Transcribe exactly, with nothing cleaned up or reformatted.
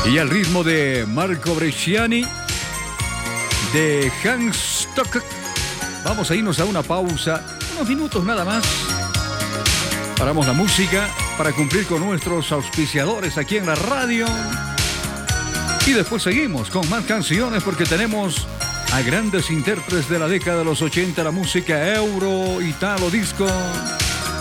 Y al ritmo de Marco Bresciani, de Hans Stock, vamos a irnos a una pausa, unos minutos nada más. Paramos la música para cumplir con nuestros auspiciadores aquí en la radio. Y después seguimos con más canciones porque tenemos a grandes intérpretes de la década de los ochenta, la música euro, italo, disco.